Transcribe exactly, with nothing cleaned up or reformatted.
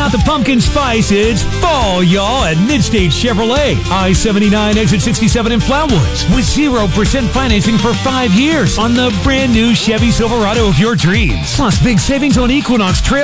got the pumpkin spice. It's fall, y'all, at Midstate Chevrolet. I seventy-nine, exit sixty-seven in Flatwoods. With zero percent financing for five years on the brand new Chevy Silverado of your dreams. Plus, big savings on Equinox Trail